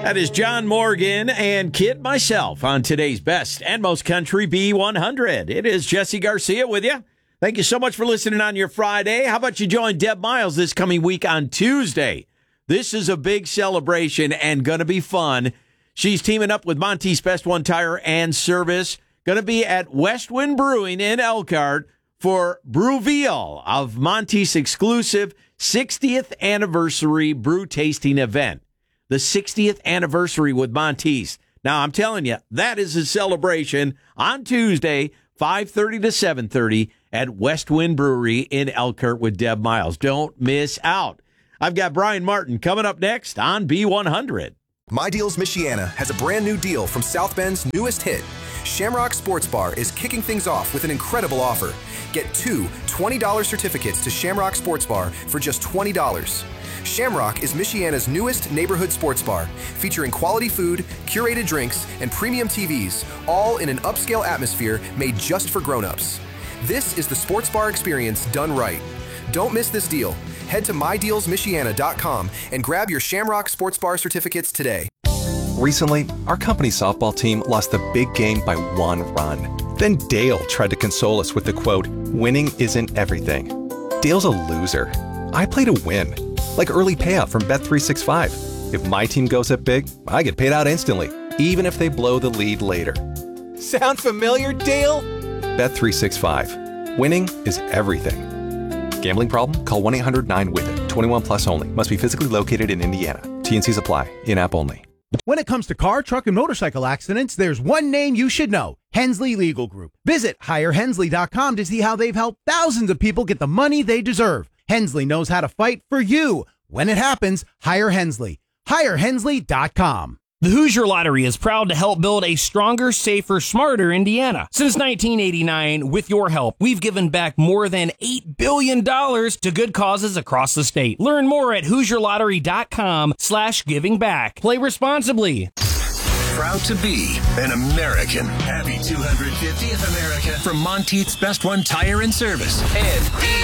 That is John Morgan and Kid Myself on today's Best and Most Country B100. It is Jesse Garcia with you. Thank you so much for listening on your Friday. How about you join Deb Miles this coming week on Tuesday? This is a big celebration and going to be fun. She's teaming up with Monteith's Best One Tire and Service. Going to be at Westwind Brewing in Elkhart for Brewville of Monteith's exclusive 60th anniversary brew tasting event. The 60th anniversary with Monteith's. Now, I'm telling you, that is a celebration on Tuesday, 5:30 to 7:30 at Westwind Brewery in Elkhart with Deb Miles. Don't miss out. I've got Brian Martin coming up next on B100. My Deals Michiana has a brand new deal from South Bend's newest hit. Shamrock Sports Bar is kicking things off with an incredible offer. Get two $20 certificates to Shamrock Sports Bar for just $20. Shamrock is Michiana's newest neighborhood sports bar, featuring quality food, curated drinks, and premium TVs, all in an upscale atmosphere made just for grown-ups. This is the sports bar experience done right. Don't miss this deal. Head to mydealsmichiana.com and grab your Shamrock Sports Bar certificates today. Recently, our company softball team lost the big game by 1 run. Then Dale tried to console us with the quote, "Winning isn't everything." Dale's a loser. I play to win. Like early payout from Bet365. If my team goes up big, I get paid out instantly, even if they blow the lead later. Sound familiar, Dale? Bet365. Winning is everything. Gambling problem? Call 1-800-9-WITH-IT. 21 plus only. Must be physically located in Indiana. T&Cs apply. In-app only. When it comes to car, truck, and motorcycle accidents, there's one name you should know. Hensley Legal Group. Visit HireHensley.com to see how they've helped thousands of people get the money they deserve. Hensley knows how to fight for you. When it happens, hire Hensley. HireHensley.com. The Hoosier Lottery is proud to help build a stronger, safer, smarter Indiana. Since 1989, with your help, we've given back more than $8 billion to good causes across the state. Learn more at HoosierLottery.com/givingback. Play responsibly. Proud to be an American. Happy 250th America from Monteith's Best One Tire and Service and